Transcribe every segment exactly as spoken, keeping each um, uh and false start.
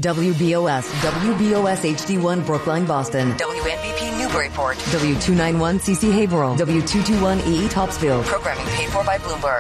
W B O S, W B O S H D one Brookline, Boston. W N B P Newburyport. W two ninety-one C C Haverhill. W two twenty-one E E Topsfield. Programming paid for by Bloomberg.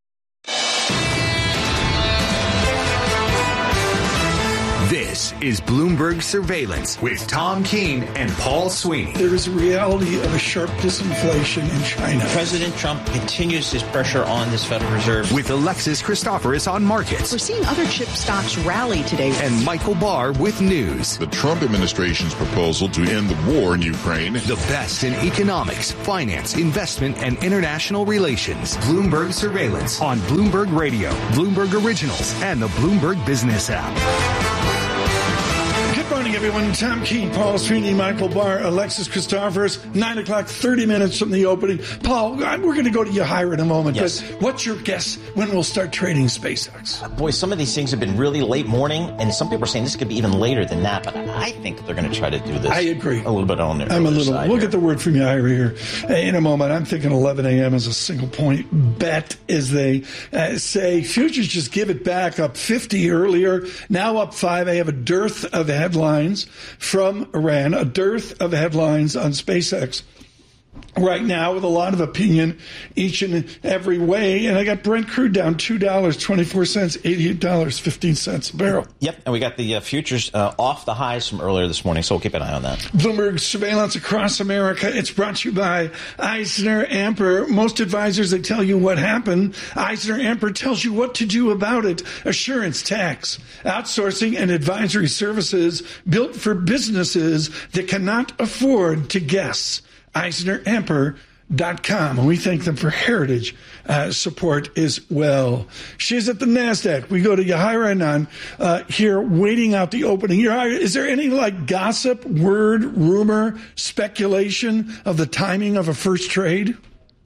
This is Bloomberg Surveillance with Tom Keene and Paul Sweeney. There is a reality of a sharp disinflation in China. President Trump continues his pressure on this Federal Reserve. With Alexis Christoforous on markets. We're seeing other chip stocks rally today. And Michael Barr with news. The Trump administration's proposal to end the war in Ukraine. The best in economics, finance, investment, and international relations. Bloomberg Surveillance on Bloomberg Radio, Bloomberg Originals, and the Bloomberg Business app. Good morning, everyone. Tom Keene, Paul Sweeney, Michael Barr, Alexis Christoforous. Nine o'clock, thirty minutes from the opening. Paul, we're going to go to Yahaira in a moment. Yes. But what's your guess when we'll start trading SpaceX? Uh, boy, some of these things have been really late morning, and some people are saying this could be even later than that. But I think they're going to try to do this. I agree. A little bit on there. I'm a little. We'll here. get the word from Yahaira here in a moment. I'm thinking eleven a.m. is a single point bet, as they uh, say. Futures just give it back, up fifty earlier, now up five. I have a dearth of headlines from Iran, a dearth of headlines on SpaceX right now with a lot of opinion each and every way. And I got Brent crude down two dollars and twenty-four cents, eighty-eight dollars and fifteen cents a barrel. Yep, and we got the uh, futures uh, off the highs from earlier this morning, so we'll keep an eye on that. Bloomberg Surveillance across America. It's brought to you by Eisner Amper. Most advisors, they tell you what happened. Eisner Amper tells you what to do about it. Assurance, tax, outsourcing, and advisory services built for businesses that cannot afford to guess. Eisner Amper dot com. And we thank them for heritage uh, support as well. She's at the NASDAQ. We go to Yahaira Anand uh, here waiting out the opening. Yahaira, is there any like gossip, word, rumor, speculation of the timing of a first trade?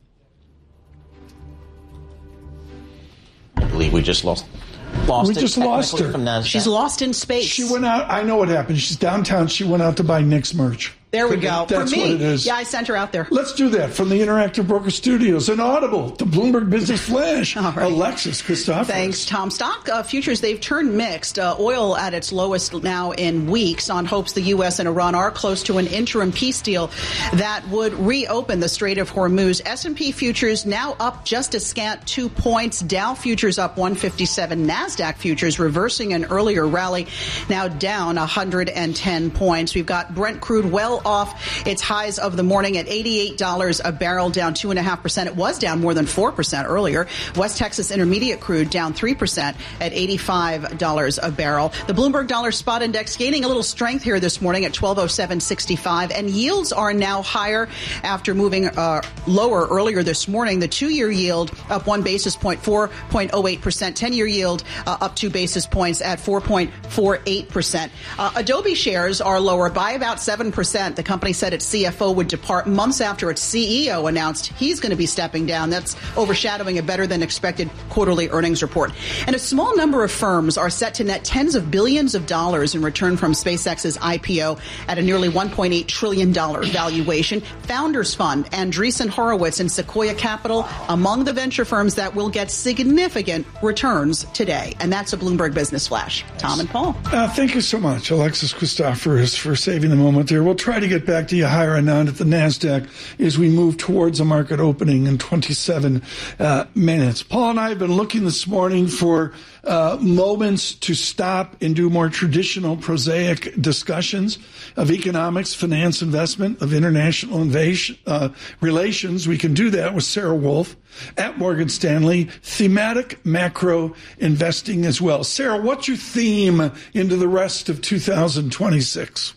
I believe we just lost Lost we it, just lost her. From She's lost in space. She went out. I know what happened. She's downtown. She went out to buy Knicks merch. There we go. That's For me, what it is. Yeah, I sent her out there. Let's do that from the Interactive Broker Studios and Audible, the Bloomberg Business Flash. All right. Alexis Christoforous. Thanks, Tom. Stock uh, futures, they've turned mixed. Uh, oil at its lowest now in weeks on hopes the U S and Iran are close to an interim peace deal that would reopen the Strait of Hormuz. S and P futures now up just a scant two points. Dow futures up one fifty-seven. NASDAQ futures reversing an earlier rally, now down one hundred ten points. We've got Brent crude well off its highs of the morning at eighty-eight dollars a barrel, down two point five percent. It was down more than four percent earlier. West Texas Intermediate crude down three percent at eighty-five dollars a barrel. The Bloomberg Dollar Spot Index gaining a little strength here this morning at twelve oh seven sixty-five, and yields are now higher after moving uh, lower earlier this morning. The two-year yield up one basis point, four point oh eight percent. ten-year yield uh, up two basis points at four point four eight percent. Uh, Adobe shares are lower by about seven percent. The company said its C F O would depart months after its C E O announced he's going to be stepping down. That's overshadowing a better-than-expected quarterly earnings report. And a small number of firms are set to net tens of billions of dollars in return from SpaceX's I P O at a nearly one point eight trillion dollars valuation. Founders Fund, Andreessen Horowitz, and Sequoia Capital among the venture firms that will get significant returns today. And that's a Bloomberg Business Flash. Tom and Paul. Uh, thank you so much, Alexis Christoforous, for saving the moment there. We'll try to get back to Yahaira Anand at the NASDAQ as we move towards a market opening in twenty-seven uh, minutes. Paul and I have been looking this morning for uh, moments to stop and do more traditional, prosaic discussions of economics, finance, investment, of international invasion, uh, relations. We can do that with Sarah Wolf at Morgan Stanley, thematic macro investing as well. Sarah, what's your theme into the rest of two thousand twenty-six?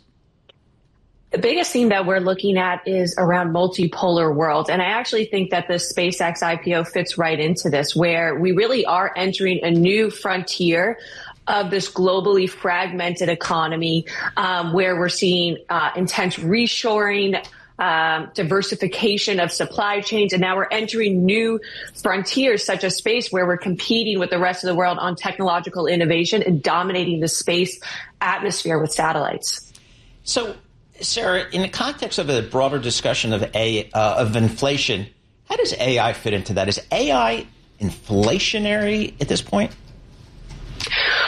The biggest theme that we're looking at is around multipolar world. And I actually think that the SpaceX I P O fits right into this, where we really are entering a new frontier of this globally fragmented economy, um, where we're seeing uh, intense reshoring, Um, diversification of supply chains, and now we're entering new frontiers such as space, where we're competing with the rest of the world on technological innovation and dominating the space atmosphere with satellites. So, Sarah, in the context of a broader discussion of a uh, of inflation, how does A I fit into that? Is A I inflationary at this point?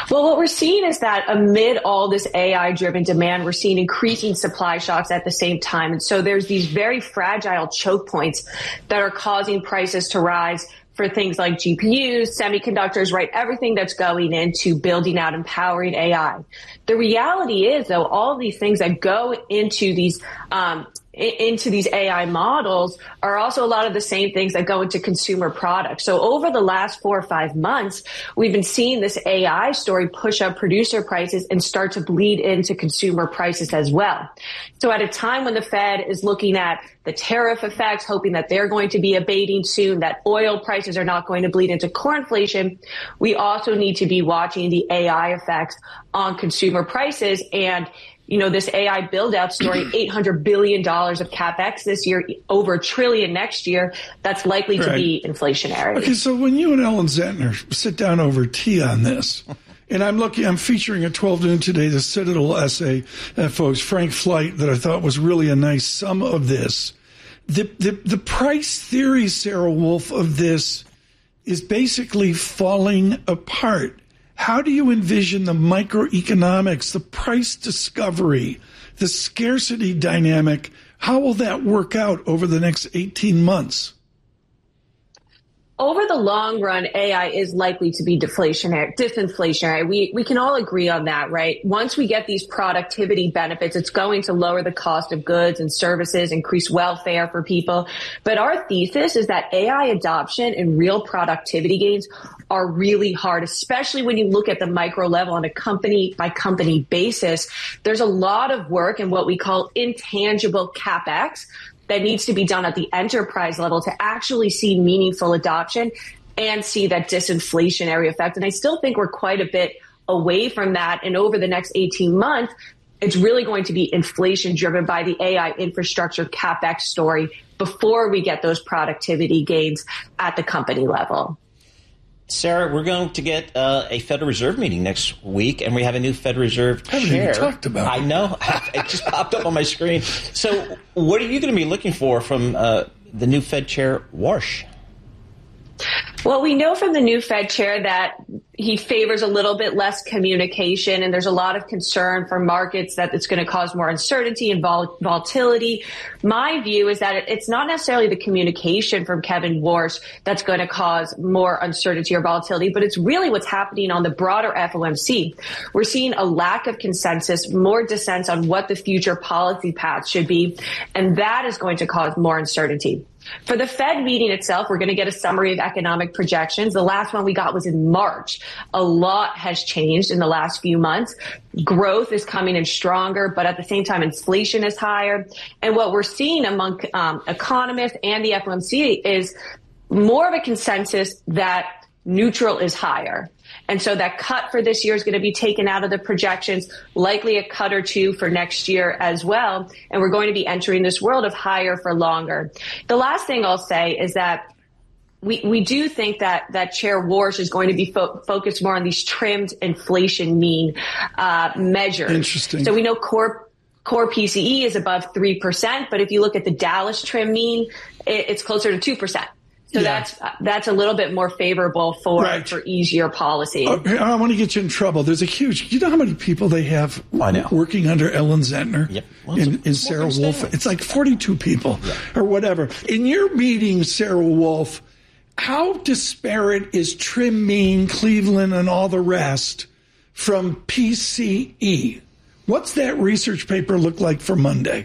Well, what we're seeing is that amid all this A I-driven demand, we're seeing increasing supply shocks at the same time. And so there's these very fragile choke points that are causing prices to rise for things like G P Us, semiconductors, right? Everything that's going into building out and powering A I. The reality is, though, all of these things that go into these um, into these A I models are also a lot of the same things that go into consumer products. So over the last four or five months, we've been seeing this A I story push up producer prices and start to bleed into consumer prices as well. So at a time when the Fed is looking at the tariff effects, hoping that they're going to be abating soon, that oil prices are not going to bleed into core inflation, we also need to be watching the A I effects on consumer prices. And you know, this A I build-out story, eight hundred billion dollars of CapEx this year, over a trillion next year, that's likely to right. be inflationary. Okay, so when you and Ellen Zentner sit down over tea on this, and I'm looking, I'm featuring at twelve noon today the Citadel essay, uh, folks, Frank Flight, that I thought was really a nice sum of this. The, the, the price theory, Sarah Wolf, of this is basically falling apart. How do you envision the microeconomics, the price discovery, the scarcity dynamic? How will that work out over the next eighteen months? Over the long run, A I is likely to be deflationary, disinflationary. We we can all agree on that, right? Once we get these productivity benefits, it's going to lower the cost of goods and services, increase welfare for people. But our thesis is that A I adoption and real productivity gains are really hard, especially when you look at the micro level on a company by company basis. There's a lot of work in what we call intangible CapEx that needs to be done at the enterprise level to actually see meaningful adoption and see that disinflationary effect. And I still think we're quite a bit away from that. And over the next eighteen months, it's really going to be inflation driven by the A I infrastructure CapEx story before we get those productivity gains at the company level. Sarah, we're going to get uh, a Federal Reserve meeting next week, and we have a new Federal Reserve chair. I haven't even talked about it. I know. It just popped up on my screen. So what are you going to be looking for from uh, the new Fed chair, Warsh? Well, we know from the new Fed chair that he favors a little bit less communication, and there's a lot of concern for markets that it's going to cause more uncertainty and vol- volatility. My view is that it's not necessarily the communication from Kevin Warsh that's going to cause more uncertainty or volatility, but it's really what's happening on the broader F O M C. We're seeing a lack of consensus, more dissent on what the future policy path should be, and that is going to cause more uncertainty. For the Fed meeting itself, we're going to get a summary of economic projections. The last one we got was in March. A lot has changed in the last few months. Growth is coming in stronger, but at the same time, inflation is higher. And what we're seeing among um, economists and the F O M C is more of a consensus that neutral is higher. And so that cut for this year is going to be taken out of the projections, likely a cut or two for next year as well. And we're going to be entering this world of higher for longer. The last thing I'll say is that we, we do think that, that Chair Warsh is going to be fo- focused more on these trimmed inflation mean uh, measures. Interesting. So we know core Core P C E is above three percent, but if you look at the Dallas trim mean, it, it's closer to two percent. So yeah. that's that's a little bit more favorable for right. for easier policy. Uh, I want to get you in trouble. There's a huge. You know how many people they have working under Ellen Zentner yep. well, and, and Sarah Wolf? It's like forty-two people yeah. or whatever. In your meeting, Sarah Wolf, how disparate is trim mean, Cleveland, and all the rest from P C E? What's that research paper look like for Monday?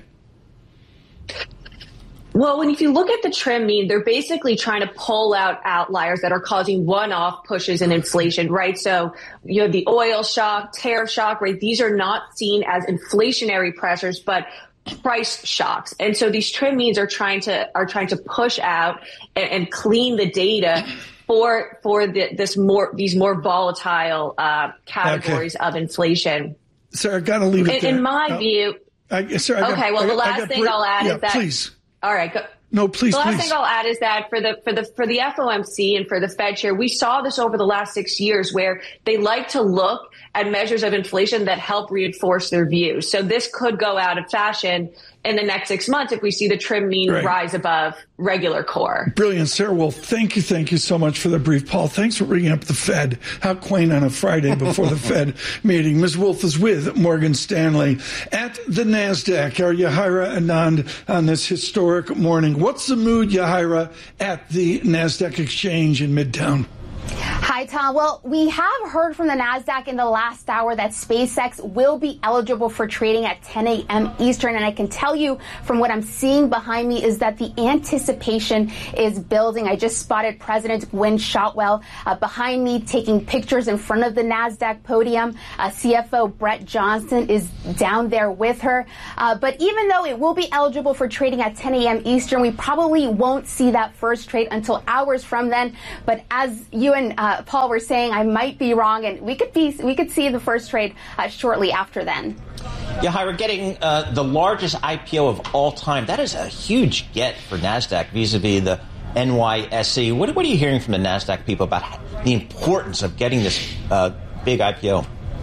Well, when if you look at the trim mean, they're basically trying to pull out outliers that are causing one-off pushes in inflation, right? So you have the oil shock, tariff shock, right? These are not seen as inflationary pressures, but price shocks. And so these trim means are trying to are trying to push out and, and clean the data for for the, this more these more volatile uh, categories okay. of inflation. Sir, I got to leave it in, there. in my oh, view. I, sir, I okay. got, well, I, the last I thing break, I'll add yeah, is that. Please. All right. Go, No, please, the last please. thing I'll add is that for the for the for the F O M C and for the Fed chair, we saw this over the last six years where they like to look at measures of inflation that help reinforce their views. So this could go out of fashion in the next six months if we see the trim mean right. rise above regular core. Brilliant, Sarah. Well, thank you, thank you so much for the brief. Paul, thanks for bringing up the Fed. How quaint on a Friday before the Fed meeting. Miz Wolf is with Morgan Stanley at the NASDAQ. Our Yahira Anand on this historic morning. What's the mood, Yahira, at the NASDAQ exchange in Midtown? Hi, Tom. Well, we have heard from the NASDAQ in the last hour that SpaceX will be eligible for trading at ten a.m. Eastern. And I can tell you from what I'm seeing behind me is that the anticipation is building. I just spotted President Gwynne Shotwell uh, behind me taking pictures in front of the NASDAQ podium. Uh, C F O Brett Johnson is down there with her. Uh, but even though it will be eligible for trading at ten a.m. Eastern, we probably won't see that first trade until hours from then. But as you and uh, Paul were saying, I might be wrong, and we could be we could see the first trade uh, shortly after then. Yeah, Hira, getting uh, the largest I P O of all time, that is a huge get for NASDAQ vis-a-vis the N Y S E. What, what are you hearing from the NASDAQ people about the importance of getting this uh, big I P O?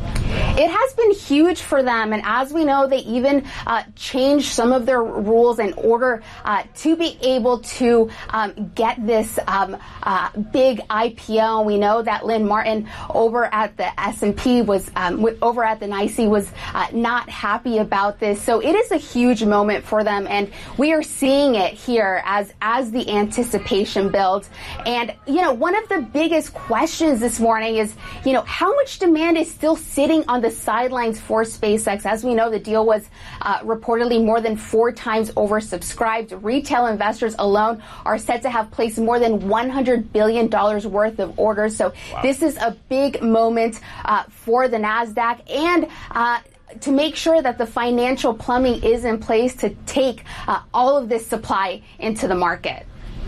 It has been huge for them, and as we know, they even uh, changed some of their rules in order uh, to be able to um, get this um, uh, big I P O. We know that Lynn Martin over at the S and P was um, over at the N Y S E was uh, not happy about this. So it is a huge moment for them, and we are seeing it here as as the anticipation builds. And you know, one of the biggest questions this morning is, you know, how much demand is still sitting on the sidelines for SpaceX. As we know, the deal was uh, reportedly more than four times oversubscribed. Retail investors alone are said to have placed more than one hundred billion dollars worth of orders. So wow. This is a big moment uh, for the NASDAQ, and uh, to make sure that the financial plumbing is in place to take uh, all of this supply into the market.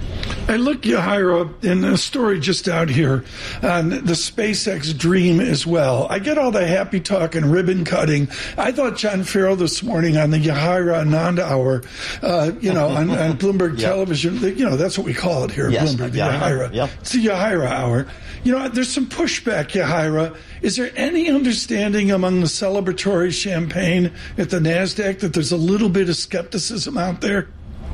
I look, Yahira, in a story just out here on the SpaceX dream as well. I get all the happy talk and ribbon cutting. I thought John Farrell this morning on the Yahira Anand Hour, uh, you know, on, on Bloomberg yep. Television, you know, that's what we call it here at yes, Bloomberg, the yeah, Yahira. Yep. It's the Yahira Hour. You know, there's some pushback, Yahira. Is there any understanding among the celebratory champagne at the NASDAQ that there's a little bit of skepticism out there?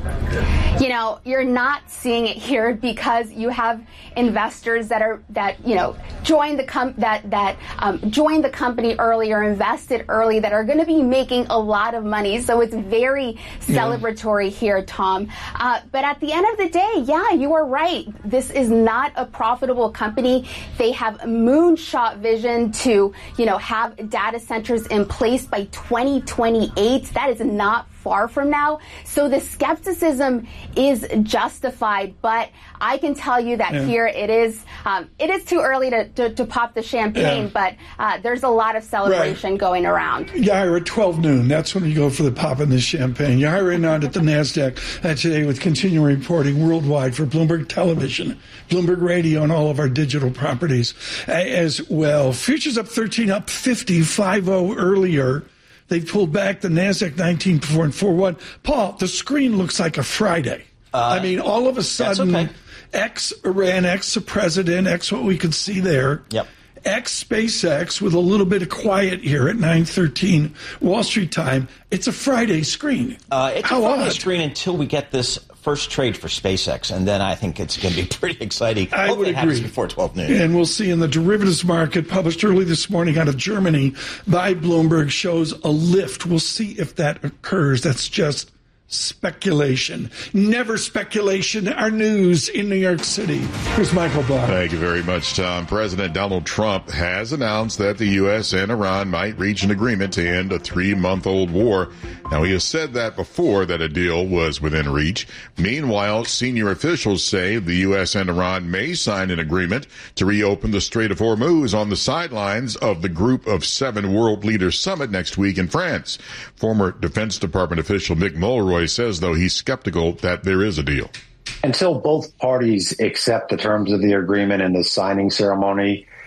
You know, you're not seeing it here because you have investors that are that you know joined the com- that that um, joined the company early or invested early that are going to be making a lot of money. So it's very celebratory yeah. here, Tom. Uh, but at the end of the day, yeah, you are right. This is not a profitable company. They have moonshot vision to you know have data centers in place by twenty twenty-eight. That is not far from now. So the skepticism is justified, but I can tell you that yeah. here it is um, it is too early to, to, to pop the champagne, yeah. but uh, there's a lot of celebration right. going around. Yahira, at twelve noon, that's when you go for the popping the champagne. Yahira Anand at the NASDAQ uh, today with continuing reporting worldwide for Bloomberg Television, Bloomberg Radio, and all of our digital properties uh, as well. Futures up thirteen, up fifty, five oh earlier. They pulled back the NASDAQ nineteen point four one. Paul, the screen looks like a Friday. Uh, I mean, all of a sudden, okay. X Iran, X the president, X what we could see there. Yep. X SpaceX with a little bit of quiet here at nine thirteen Wall Street time. It's a Friday screen. Uh, it's How a Friday odd. screen until we get this first trade for SpaceX, and then I think it's going to be pretty exciting. I Hopefully would it happens agree. before twelve noon. And we'll see in the derivatives market published early this morning out of Germany by Bloomberg shows a lift. We'll see if that occurs. That's just speculation. Never speculation. Our news in New York City. Here's Michael Barr. Thank you very much, Tom. President Donald Trump has announced that the U S and Iran might reach an agreement to end a three-month-old war. Now, he has said that before that a deal was within reach. Meanwhile, senior officials say the U S and Iran may sign an agreement to reopen the Strait of Hormuz on the sidelines of the Group of Seven World Leaders Summit next week in France. Former Defense Department official Mick Mulroy says, though, he's skeptical that there is a deal. Until both parties accept the terms of the agreement in the signing ceremony,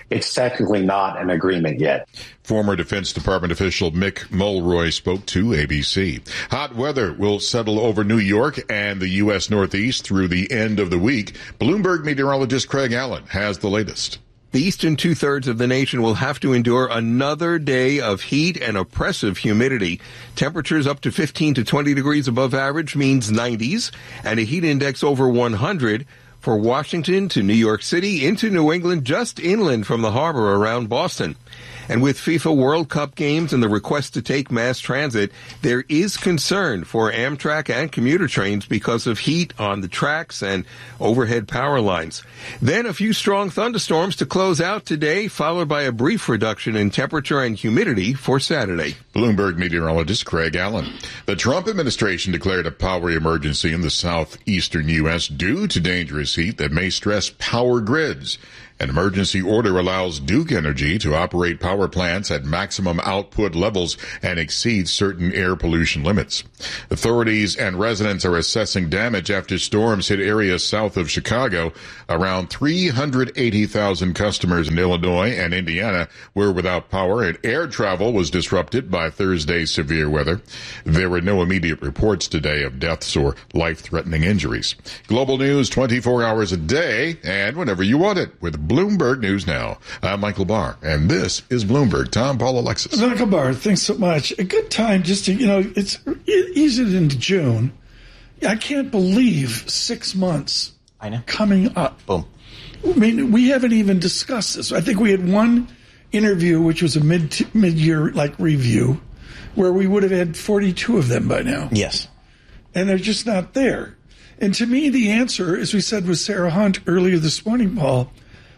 it's technically not an agreement yet. Former Defense Department official Mick Mulroy spoke to A B C. Hot weather will settle over New York and the U S. Northeast through the end of the week. Bloomberg meteorologist Craig Allen has the latest. The eastern two-thirds of the nation will have to endure another day of heat and oppressive humidity. Temperatures up to fifteen to twenty degrees above average means nineties, and a heat index over one hundred for Washington to New York City into New England, just inland from the harbor around Boston. And with FIFA World Cup games and the request to take mass transit, there is concern for Amtrak and commuter trains because of heat on the tracks and overhead power lines. Then a few strong thunderstorms to close out today, followed by a brief reduction in temperature and humidity for Saturday. Bloomberg meteorologist Craig Allen. The Trump administration declared a power emergency in the southeastern U S due to dangerous heat that may stress power grids. An emergency order allows Duke Energy to operate power plants at maximum output levels and exceed certain air pollution limits. Authorities and residents are assessing damage after storms hit areas south of Chicago. Around three hundred eighty thousand customers in Illinois and Indiana were without power, and air travel was disrupted by Thursday's severe weather. There were no immediate reports today of deaths or life-threatening injuries. Global news twenty-four hours a day and whenever you want it with Bloomberg News Now. I'm Michael Barr, and this is Bloomberg. Tom, Paul, Alexis. Michael Barr, thanks so much. A good time just to, you know, it's easy into June. I can't believe six months I know. coming up. Boom. I mean, we haven't even discussed this. I think we had one interview, which was a mid mid-year like review, where we would have had forty-two of them by now. Yes. And they're just not there. And to me, the answer, as we said with Sarah Hunt earlier this morning, Paul,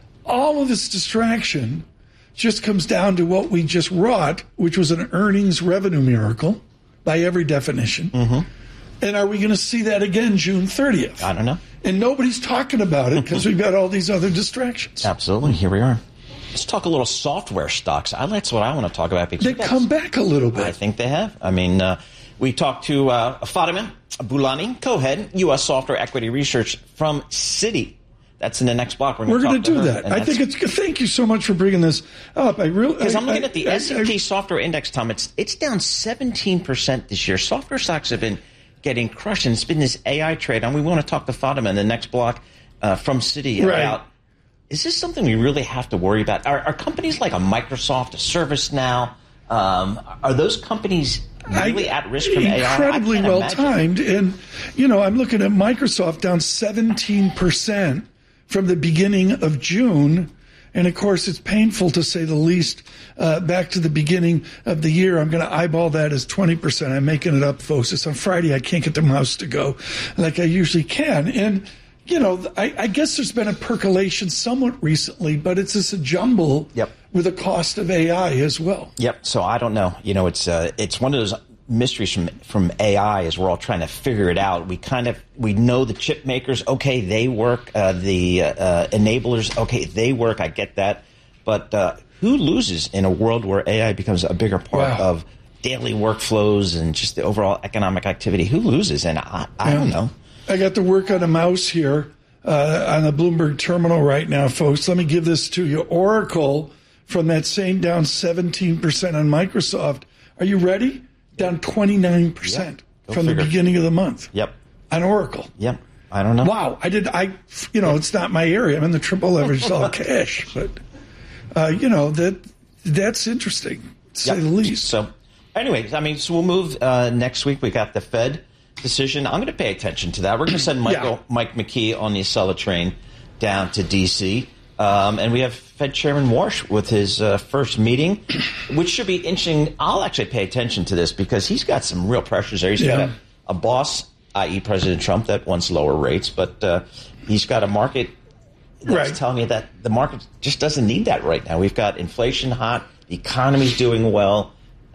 all of this distraction just comes down to what we just wrought, which was an earnings revenue miracle by every definition. Mm-hmm. And are we going to see that again June thirtieth? I don't know. And nobody's talking about it because we've got all these other distractions. Absolutely. Here we are. Let's talk a little software stocks. I, that's what I want to talk about. Because They've come back a little bit. I think they have. I mean, uh, we talked to uh, Fatima Boulani, co-head, U S Software Equity Research from Citi. That's in the next block. We're going to do that. I think it's. Thank you so much for bringing this up. I really because I'm looking I, at the I, S and P I, Software Index, Tom. It's it's down seventeen percent this year. Software stocks have been getting crushed, and it's been this A I trade. And we want to talk to Fatima in the next block uh, from Citi right. about. Is this something we really have to worry about? Are, are companies like a Microsoft, a ServiceNow, um, are those companies really at risk from A I? Incredibly well timed, and you know, I'm looking at Microsoft down seventeen percent. From the beginning of June, and of course it's painful to say the least, uh, back to the beginning of the year. I'm going to eyeball that as twenty percent. I'm making it up, folks. It's on Friday. I can't get the mouse to go like I usually can. And, you know, I, I guess there's been a percolation somewhat recently, but it's just a jumble yep. with the cost of A I as well. Yep. So I don't know. You know, it's uh, it's one of those mysteries from from A I as we're all trying to figure it out. We kind of we know the chip makers, okay, they work. Uh, the uh, enablers, okay, they work. I get that, but uh, who loses in a world where A I becomes a bigger part wow. of daily workflows and just the overall economic activity? Who loses? And I, I don't know. I got to work on a mouse here uh, on the Bloomberg terminal right now, folks. Let me give this to you. Oracle, from that same down seventeen percent on Microsoft. Are you ready? Down twenty-nine percent yep. from figure. the beginning of the month. Yep. On Oracle. Yep. I don't know. Wow. I did. I, you know, it's not my area. I'm in the triple leveraged all cash, but, uh, you know, that that's interesting, to say yep. the least. So, anyways, I mean, so we'll move uh, next week. We got the Fed decision. I'm going to pay attention to that. We're going to send Michael, yeah. Mike McKee on the Acela train down to D C. Um, and we have Fed Chairman Warsh with his uh, first meeting, which should be interesting. I'll actually pay attention to this because he's got some real pressures there. He's yeah. got a, a boss, that is. President Trump, that wants lower rates, but uh, he's got a market that's right. telling you that the market just doesn't need that right now. We've got inflation hot, the economy's doing well.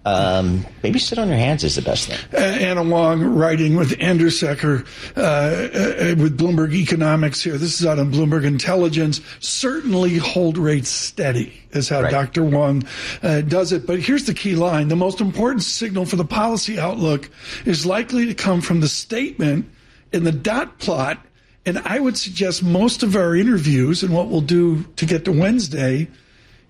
Um, maybe sit on your hands is the best thing. Uh, Anna Wong writing with Andrew Secker uh, uh, with Bloomberg Economics here. This is out on Bloomberg Intelligence. Certainly hold rates steady is how right. Doctor Wong uh, does it. But here's the key line. The most important signal for the policy outlook is likely to come from the statement in the dot plot. And I would suggest most of our interviews and what we'll do to get to Wednesday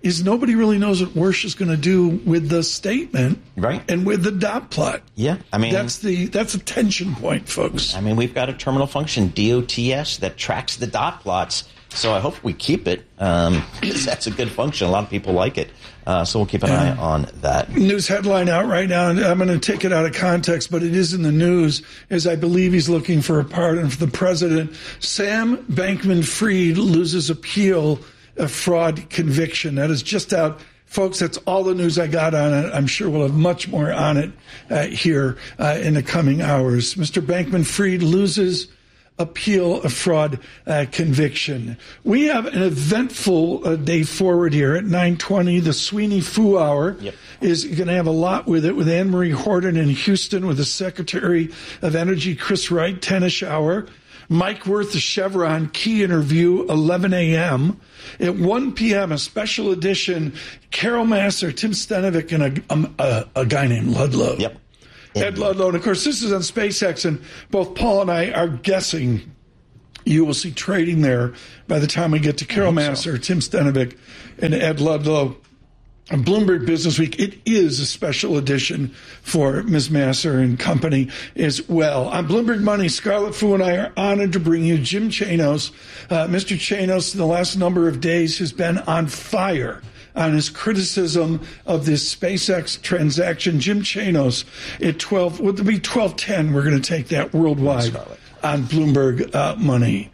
is nobody really knows what Warsh is going to do with the statement, right, and with the dot plot. Yeah, I mean that's the that's a tension point, folks. I mean, we've got a terminal function D O T S that tracks the dot plots, so I hope we keep it. Um, that's a good function. A lot of people like it, uh, so we'll keep an uh, eye on that. News headline out right now, and I'm going to take it out of context, but it is in the news. Is I believe he's looking for a pardon for the president. Sam Bankman-Fried loses appeal. A fraud conviction. That is just out. Folks, that's all the news I got on it. I'm sure we'll have much more on it uh, here uh, in the coming hours. Mister Bankman-Fried loses appeal of fraud uh, conviction. We have an eventful uh, day forward here at nine twenty. The Sweeney Fu Hour yep. is going to have a lot with it, with Anne Marie Horton in Houston, with the Secretary of Energy, Chris Wright, tennis hour. Mike Wirth, the Chevron key interview, eleven a.m. At one p.m., a special edition, Carol Massar, Tim Stenovic, and a, um, a, a guy named Ludlow. Yep. Ed Ludlow. And, of course, this is on SpaceX, and both Paul and I are guessing you will see trading there by the time we get to Carol Massar, so. Tim Stenovic, and Ed Ludlow. On Bloomberg Business Week, it is a special edition for Miz Massar and company as well. On Bloomberg Money, Scarlett Fu and I are honored to bring you Jim Chanos. Uh, Mister Chanos, in the last number of days, has been on fire on his criticism of this SpaceX transaction. Jim Chanos at twelve, would it be twelve ten? We're going to take that worldwide on Bloomberg uh, Money.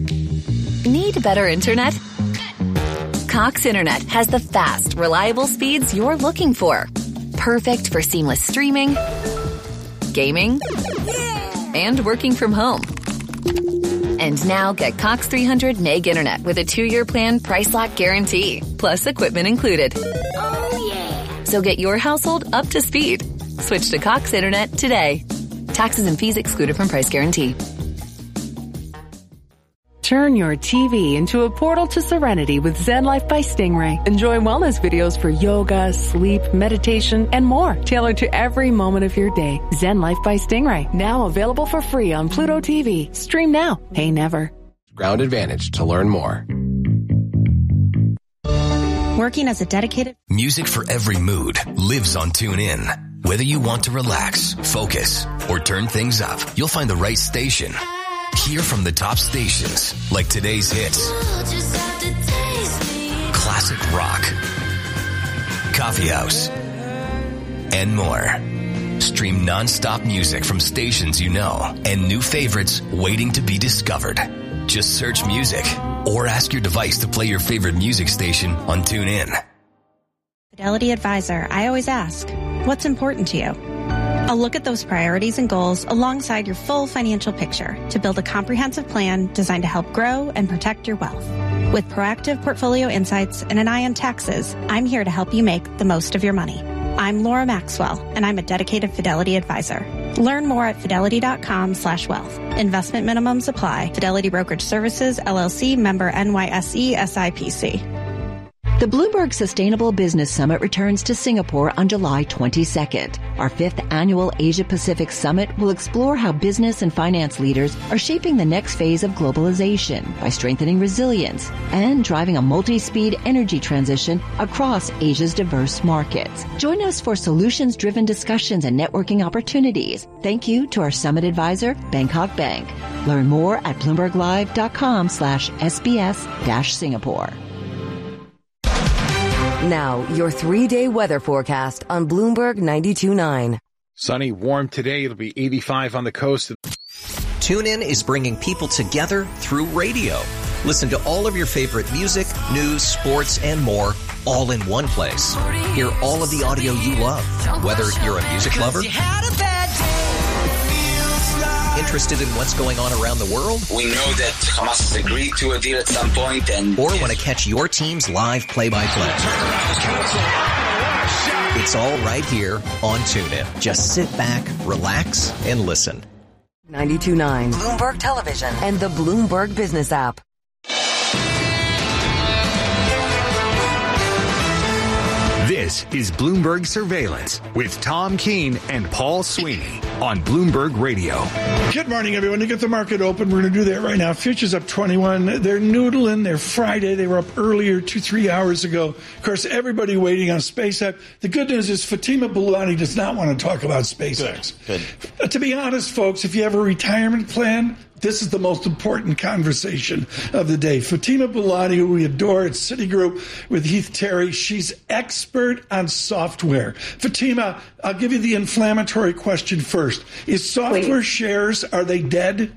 Need better internet? Cox Internet has the fast, reliable speeds you're looking for. Perfect for seamless streaming, gaming, and working from home. And now get Cox three hundred meg internet with a two-year plan price lock guarantee, plus equipment included. Oh, yeah. So get your household up to speed. Switch to Cox Internet today. Taxes and fees excluded from price guarantee. Turn your T V into a portal to serenity with Zen Life by Stingray. Enjoy wellness videos for yoga, sleep, meditation, and more, tailored to every moment of your day. Zen Life by Stingray, now available for free on Pluto T V. Stream now, pay never. Ground Advantage to learn more. Working as a dedicated... Music for every mood lives on TuneIn. Whether you want to relax, focus, or turn things up, you'll find the right station. Hear from the top stations, like today's hits, classic rock, coffee house, and more. Stream non-stop music from stations you know and new favorites waiting to be discovered. Just search music or ask your device to play your favorite music station on TuneIn. Fidelity Advisor, I always ask, what's important to you? I'll look at those priorities and goals alongside your full financial picture to build a comprehensive plan designed to help grow and protect your wealth. With proactive portfolio insights and an eye on taxes, I'm here to help you make the most of your money. I'm Laura Maxwell, and I'm a dedicated Fidelity Advisor. Learn more at fidelity.com slash wealth. Investment minimums apply. Fidelity Brokerage Services, L L C, member N Y S E S I P C. The Bloomberg Sustainable Business Summit returns to Singapore on July twenty-second. Our fifth annual Asia-Pacific Summit will explore how business and finance leaders are shaping the next phase of globalization by strengthening resilience and driving a multi-speed energy transition across Asia's diverse markets. Join us for solutions-driven discussions and networking opportunities. Thank you to our summit advisor, Bangkok Bank. Learn more at bloomberglive.com slash SBS dash Singapore. Now, your three-day weather forecast on Bloomberg ninety-two point nine. Sunny, warm today. It'll be eighty-five on the coast. TuneIn is bringing people together through radio. Listen to all of your favorite music, news, sports, and more, all in one place. Hear all of the audio you love, whether you're a music lover, interested in what's going on around the world? We know that Hamas has agreed to a deal at some point, and or want to catch your team's live play-by-play. It's all right here on TuneIn. Just sit back, relax, and listen. ninety-two point nine. Bloomberg Television. And the Bloomberg Business app. This This is Bloomberg Surveillance with Tom Keene and Paul Sweeney on Bloomberg Radio. Good morning, everyone. To get the market open, we're going to do that right now. Futures up twenty-one. They're noodling. They're Friday. They were up earlier, two, three hours ago. Of course, everybody waiting on SpaceX. The good news is Fatima Boolani does not want to talk about SpaceX. Good. Uh, to be honest, folks, if you have a retirement plan, this is the most important conversation of the day. Fatima Boolani, who we adore at Citigroup with Heath Terry, she's expert on software. Fatima, I'll give you the inflammatory question first. Is software Please. shares, are they dead?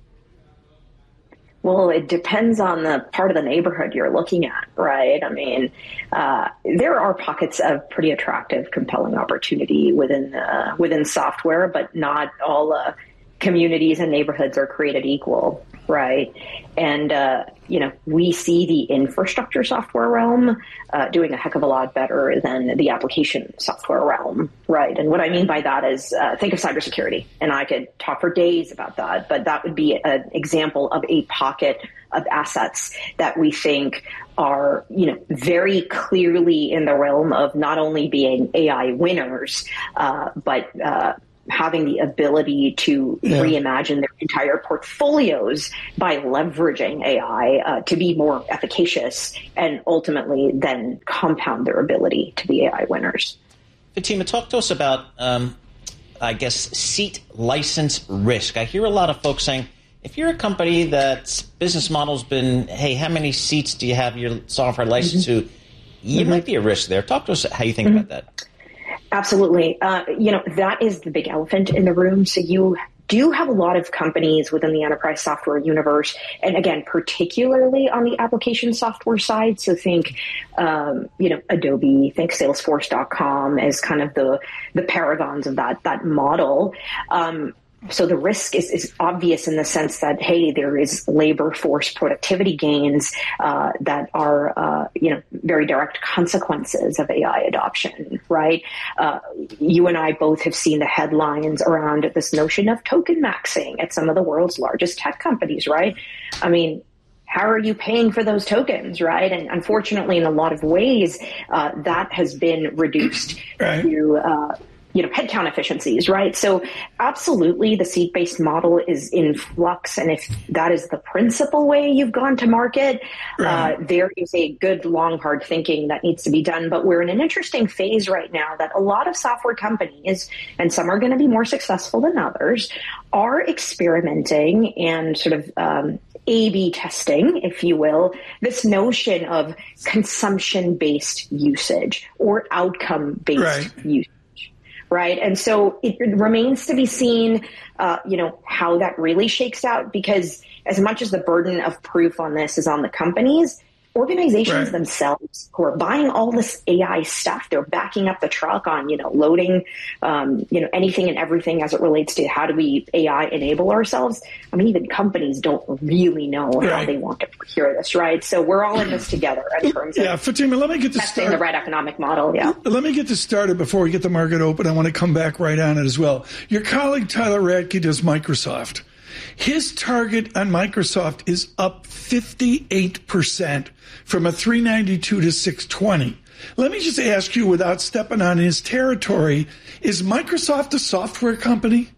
Well, it depends on the part of the neighborhood you're looking at, right? I mean, uh, there are pockets of pretty attractive, compelling opportunity within uh, within software, but not all uh, communities and neighborhoods are created equal, right? And, uh, you know, we see the infrastructure software realm uh, doing a heck of a lot better than the application software realm, right? And what I mean by that is uh, think of cybersecurity. And I could talk for days about that, but that would be an example of a pocket of assets that we think are, you know, very clearly in the realm of not only being A I winners, uh, but uh, having the ability to yeah. reimagine their entire portfolios by leveraging A I uh, to be more efficacious and ultimately then compound their ability to be A I winners. Fatima, talk to us about, um, I guess, seat license risk. I hear a lot of folks saying, if you're a company that's business model's been, hey, how many seats do you have your software license mm-hmm. to? You mm-hmm. might be a risk there. Talk to us how you think mm-hmm. about that. Absolutely. Uh, you know, that is the big elephant in the room. So you do have a lot of companies within the enterprise software universe. And again, particularly on the application software side. So think, um, you know, Adobe, think Salesforce dot com as kind of the, the paragons of that, that model. Um, So the risk is, is obvious in the sense that, hey, there is labor force productivity gains uh, that are, uh, you know, very direct consequences of A I adoption, right? Uh, you and I both have seen the headlines around this notion of token maxing at some of the world's largest tech companies, right? I mean, how are you paying for those tokens, right? And unfortunately, in a lot of ways, uh, that has been reduced right. to uh you know, headcount efficiencies, right? So absolutely the seat-based model is in flux. And if that is the principal way you've gone to market, right. uh, there is a good, long, hard thinking that needs to be done. But we're in an interesting phase right now that a lot of software companies, and some are going to be more successful than others, are experimenting and sort of um, A B testing, if you will, this notion of consumption-based usage or outcome-based right. usage. Right. And so it remains to be seen, uh, you know, how that really shakes out, because as much as the burden of proof on this is on the companies, organizations right. themselves who are buying all this A I stuff, they're backing up the truck on, you know, loading, um, you know, anything and everything as it relates to how do we A I enable ourselves. I mean, even companies don't really know right. how they want to procure this, right? So we're all in this together in terms yeah, of Fatima, let me get this testing started. the right economic model. Yeah. Let me get this started before we get the market open. I want to come back right on it as well. Your colleague Tyler Radke does Microsoft. His target on Microsoft is up fifty-eight percent from a three ninety-two to six twenty. Let me just ask you, without stepping on his territory, is Microsoft a software company?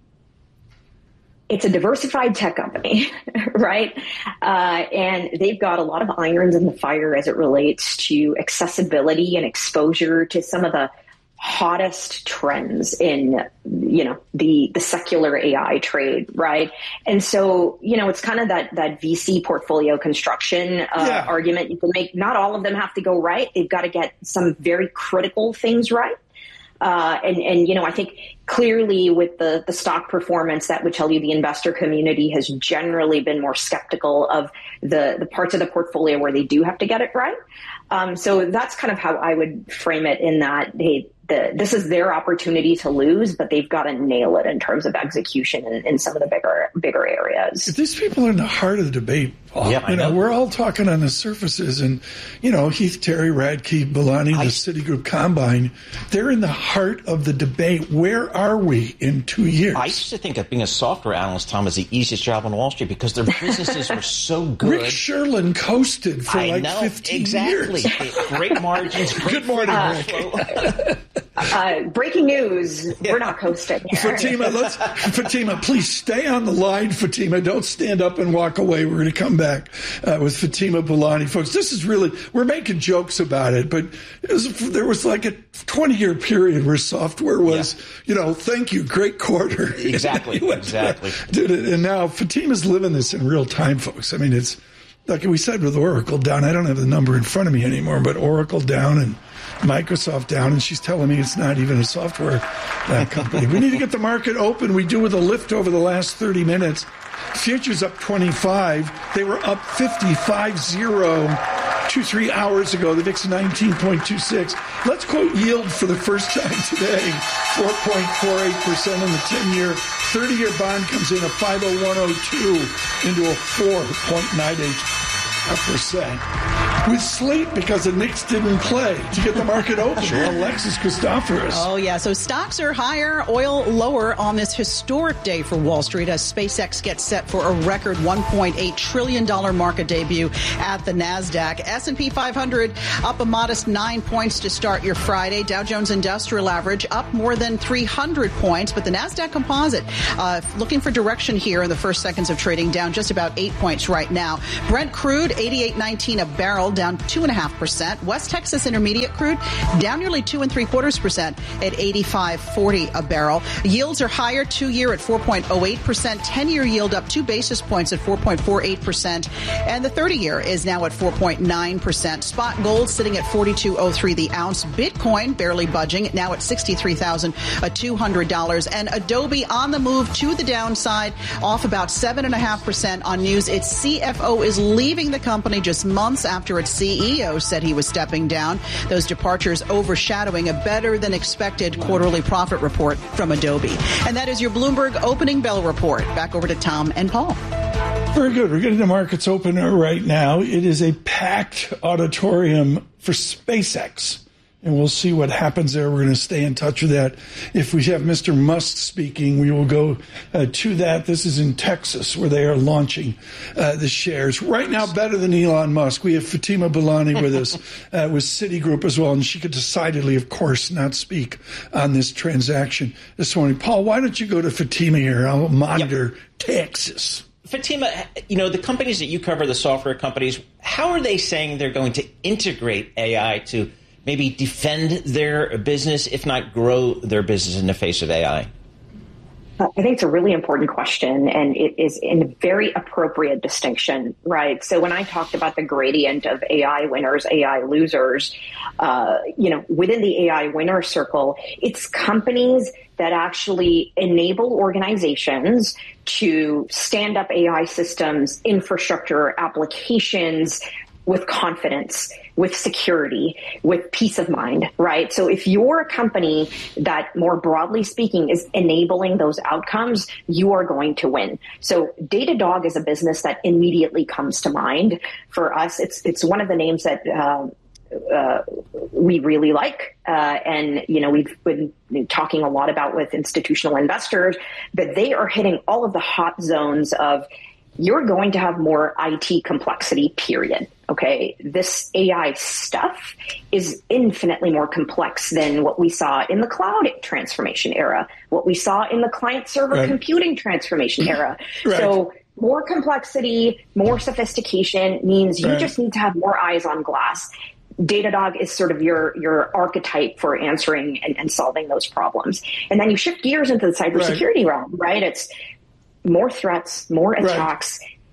It's a diversified tech company, right? Uh, and they've got a lot of irons in the fire as it relates to accessibility and exposure to some of the hottest trends in, you know, the, the secular A I trade, right? And so, you know, it's kind of that, that V C portfolio construction uh, yeah. argument you can make. Not all of them have to go right. They've got to get some very critical things right. Uh, and, and, you know, I think clearly with the, the stock performance, that would tell you the investor community has generally been more skeptical of the, the parts of the portfolio where they do have to get it right. Um, so that's kind of how I would frame it, in that, hey, the, this is their opportunity to lose, but they've got to nail it in terms of execution in, in some of the bigger bigger areas. These people are in the heart of the debate, Paul. Yeah, you know, know, we're all talking on the surfaces, and you know, Heath, Terry, Radke, Bellani, the I, Citigroup Combine, they're in the heart of the debate. Where are we in two years? I used to think of being a software analyst, Tom, as the easiest job on Wall Street because their businesses were so good. Rick Sherlin coasted for I like know, fifteen exactly. years. Great margins. Great Good morning, uh, Rick. uh, breaking news: yeah. We're not coasting here. Fatima, let's Fatima, please stay on the line. Fatima, don't stand up and walk away. We're going to come back uh, with Fatima Bellani, folks. This is really, we're making jokes about it, but it was, there was like a twenty-year period where software was, yeah. you know, thank you, great quarter. Exactly, exactly. Did it, and now Fatima's living this in real time, folks. I mean, it's like we said with Oracle down. I don't have the number in front of me anymore, but Oracle down and Microsoft down, and she's telling me it's not even a software uh, company. We need to get the market open. We do with a lift over the last thirty minutes. Futures up twenty-five. They were up fifty-five zero two, three hours ago. The V I X nineteen point two six. Let's quote yield for the first time today. four point four eight percent in the ten-year. thirty-year bond comes in at five oh one oh two into a four point nine eight percent. With Slate because the Knicks didn't play to get the market open. Sure. Alexis Christoforous. Oh, yeah. So stocks are higher, oil lower on this historic day for Wall Street as SpaceX gets set for a record one point eight trillion dollars market debut at the NASDAQ. S and P five hundred up a modest nine points to start your Friday. Dow Jones Industrial Average up more than three hundred points, but the NASDAQ Composite uh, looking for direction here in the first seconds of trading, down just about eight points right now. Brent crude, eighty-eight nineteen a barrel, down two and a half percent. West Texas Intermediate crude down nearly two and three quarters percent at eighty-five forty a barrel. Yields are higher, two year at four point oh eight percent, ten year yield up two basis points at four point four eight percent, and the thirty year is now at four point nine percent. Spot gold sitting at forty-two oh three the ounce. Bitcoin barely budging, now at sixty-three thousand two hundred dollars. And Adobe on the move to the downside, off about seven and a half percent on news. Its C F O is leaving the company just months after its C E O said he was stepping down. Those departures overshadowing a better than expected quarterly profit report from Adobe. And that is your Bloomberg opening bell report. Back over to Tom and Paul. Very good. We're getting the markets open right now. It is a packed auditorium for SpaceX. And we'll see what happens there. We're going to stay in touch with that. If we have Mister Musk speaking, we will go uh, to that. This is in Texas, where they are launching uh, the shares. Right now, better than Elon Musk. We have Fatima Bellani with us, uh, with Citigroup as well, and she could decidedly, of course, not speak on this transaction this morning. Paul, why don't you go to Fatima here? I'll monitor yep. Texas. Fatima, you know, the companies that you cover, the software companies, how are they saying they're going to integrate A I to maybe defend their business, if not grow their business in the face of A I? I think it's a really important question, and it is in a very appropriate distinction, right? So when I talked about the gradient of A I winners, A I losers, uh, you know, within the A I winner circle, it's companies that actually enable organizations to stand up A I systems, infrastructure, applications, with confidence, with security, with peace of mind, right? So if you're a company that, more broadly speaking, is enabling those outcomes, you are going to win. So Datadog is a business that immediately comes to mind. For us, it's it's one of the names that uh, uh, we really like. Uh, and, you know, we've been talking a lot about with institutional investors, but they are hitting all of the hot zones of you're going to have more I T complexity, period. Okay, this A I stuff is infinitely more complex than what we saw in the cloud transformation era, what we saw in the client-server right. computing transformation era. Right. So more complexity, more sophistication means you right. just need to have more eyes on glass. Datadog is sort of your your archetype for answering and, and solving those problems. And then you shift gears into the cybersecurity right. realm, right? It's more threats, more attacks. Right.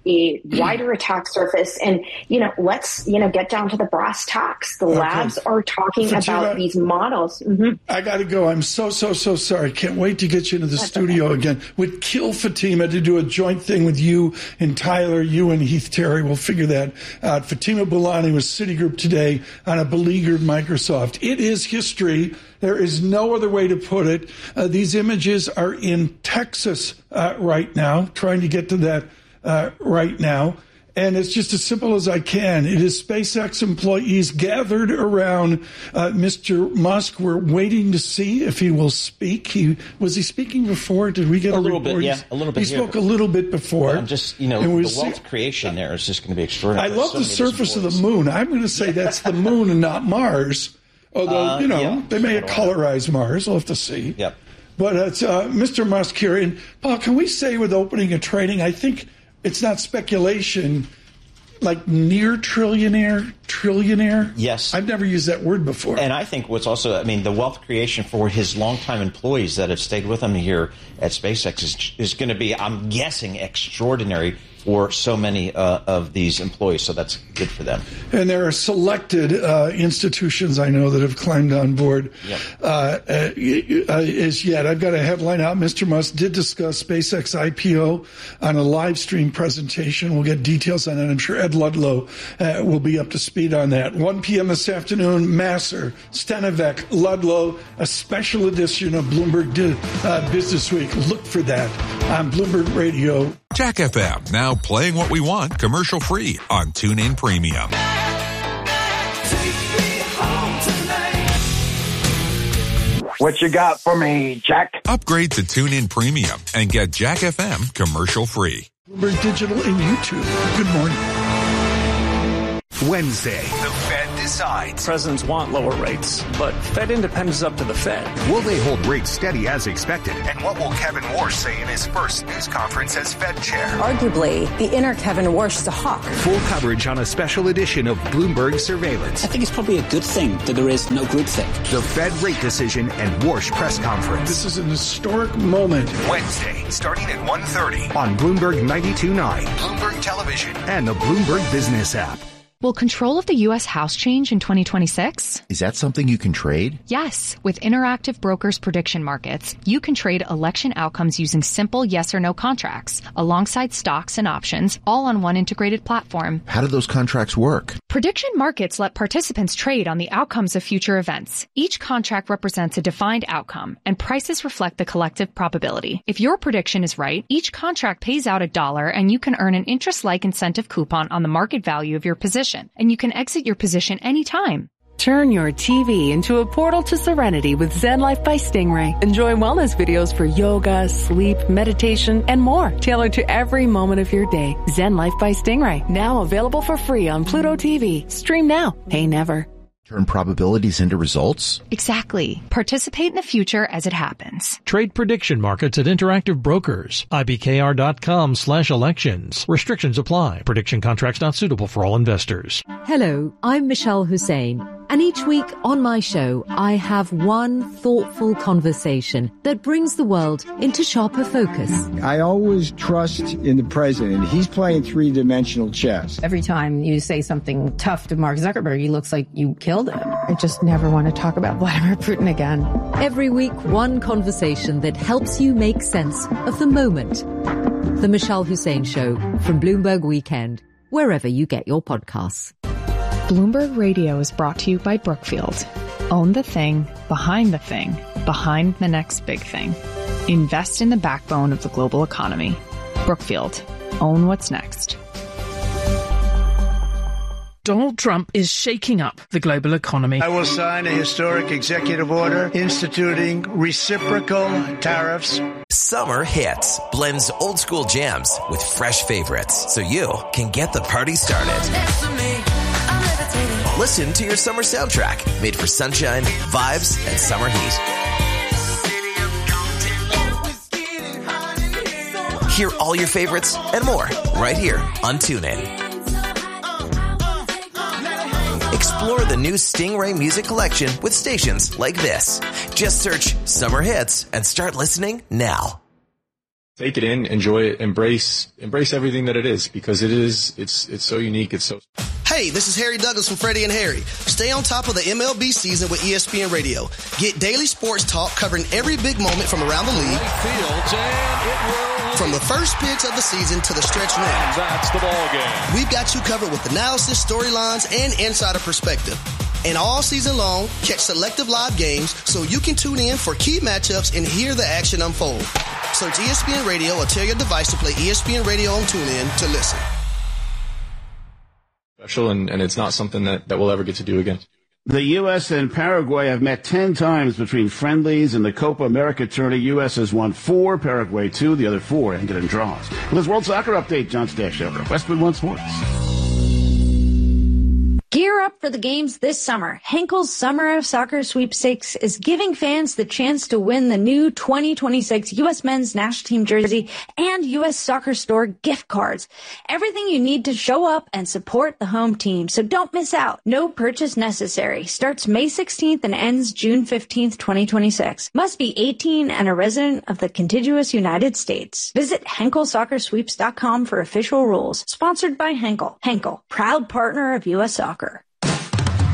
a wider attack surface. And, you know, let's, you know, get down to the brass tacks. The Okay. labs are talking Fatima, about these models. Mm-hmm. I got to go. I'm so, so, so sorry. Can't wait to get you into the That's studio okay. again. Would kill Fatima to do a joint thing with you and Tyler, you and Heath Terry. We'll figure that out. Fatima Boolani was Citigroup today on a beleaguered Microsoft. It is history. There is no other way to put it. Uh, these images are in Texas uh, right now, trying to get to that uh, right now. And it's just as simple as I can. It is SpaceX employees gathered around uh, Mister Musk. We're waiting to see if he will speak. He was he speaking before? Did we get a, A little report? bit, yeah, a little bit He here. spoke a little bit before. I'm just, you know, And the we wealth see- creation there is just going to be extraordinary. I There's love so the many different surface of employees. the moon. I'm going to say that's the moon and not Mars. Although, Uh, you know, yeah. they may have I don't know. colorized Mars. We'll have to see. Yep. But it's uh, Mister Musk here. And, Paul, can we say with opening and trading, I think it's not speculation, like near trillionaire, trillionaire? Yes. I've never used that word before. And I think what's also, I mean, the wealth creation for his longtime employees that have stayed with him here at SpaceX is, is going to be, I'm guessing, extraordinary for so many uh, of these employees. So that's good for them. And there are selected uh, institutions I know that have climbed on board Yep. uh, uh, as yet. I've got a headline out. Mister Musk did discuss SpaceX I P O on a live stream presentation. We'll get details on that. I'm sure Ed Ludlow uh, will be up to speed on that. one p.m. this afternoon, Masser, Stenivek, Ludlow, a special edition of Bloomberg Di- uh, Business Week. Look for that on Bloomberg Radio. Jack F M, now playing what we want commercial free on TuneIn Premium. What you got for me, Jack? Upgrade to TuneIn Premium and get Jack F M commercial free. Bloomberg Digital and YouTube. Good morning. Wednesday, the Fed decides. Presidents want lower rates, but Fed independence is up to the Fed. Will they hold rates steady as expected? And what will Kevin Warsh say in his first news conference as Fed chair? Arguably, the inner Kevin Warsh is a hawk. Full coverage on a special edition of Bloomberg Surveillance. I think it's probably a good thing that there is no groupthink. The Fed rate decision and Warsh press conference. This is an historic moment. Wednesday, starting at one thirty on Bloomberg ninety-two point nine, Bloomberg Television, and the Bloomberg Business app. Will control of the U S House change in twenty twenty-six? Is that something you can trade? Yes. With Interactive Brokers Prediction Markets, you can trade election outcomes using simple yes or no contracts, alongside stocks and options, all on one integrated platform. How do those contracts work? Prediction markets let participants trade on the outcomes of future events. Each contract represents a defined outcome, and prices reflect the collective probability. If your prediction is right, each contract pays out a dollar, and you can earn an interest-like incentive coupon on the market value of your position. And you can exit your position anytime. Turn your T V into a portal to serenity with Zen Life by Stingray. Enjoy wellness videos for yoga, sleep, meditation, and more, tailored to every moment of your day. Zen Life by Stingray, now available for free on Pluto T V. Stream now, pay never. Turn probabilities into results? Exactly. Participate in the future as it happens. Trade prediction markets at Interactive Brokers. I B K R dot com slash elections. Restrictions apply. Prediction contracts not suitable for all investors. Hello, I'm Michelle Hussein. And each week on my show, I have one thoughtful conversation that brings the world into sharper focus. I always trust in the president. He's playing three-dimensional chess. Every time you say something tough to Mark Zuckerberg, he looks like you killed him. I just never want to talk about Vladimir Putin again. Every week, one conversation that helps you make sense of the moment. The Michelle Hussein Show from Bloomberg Weekend, wherever you get your podcasts. Bloomberg Radio is brought to you by Brookfield. Own the thing, behind the thing, behind the next big thing. Invest in the backbone of the global economy. Brookfield. Own what's next. Donald Trump is shaking up the global economy. I will sign a historic executive order instituting reciprocal tariffs. Summer Hits blends old school jams with fresh favorites so you can get the party started. Listen to your summer soundtrack made for sunshine, vibes, and summer heat. Hear all your favorites and more right here on TuneIn. Explore the new Stingray music collection with stations like this. Just search Summer Hits and start listening now. Take it in, enjoy it, embrace embrace everything that it is, because it is it's it's so unique. It's so. Hey, this is Harry Douglas from Freddie and Harry. Stay on top of the M L B season with E S P N Radio. Get daily sports talk covering every big moment from around the league. Fields, and it will. From the first pitch of the season to the stretch run. That's the ball game. We've got you covered with analysis, storylines, and insider perspective. And all season long, catch selective live games so you can tune in for key matchups and hear the action unfold. Search E S P N Radio or tell your device to play E S P N Radio on TuneIn to listen. Special, and, and it's not something that, that we'll ever get to do again. The U S and Paraguay have met ten times between friendlies in the Copa America tourney. U S has won four, Paraguay two, the other four ended in draws. With this World Soccer Update, John Stashover, Westwood One Sports. Gear up for the games this summer. Henkel's Summer of Soccer Sweepstakes is giving fans the chance to win the new twenty twenty-six U S Men's National Team jersey and U S Soccer Store gift cards. Everything you need to show up and support the home team, so don't miss out. No purchase necessary. Starts May sixteenth and ends June fifteenth, twenty twenty-six. Must be eighteen and a resident of the contiguous United States. Visit Henkel Soccer Sweeps dot com for official rules. Sponsored by Henkel. Henkel, proud partner of U S Soccer.